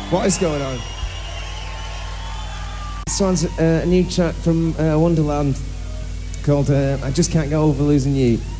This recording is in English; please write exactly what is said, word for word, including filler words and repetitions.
What is going on? This one's uh, a new track from uh, Wonderland called uh, I Just Can't Get Over Losing You.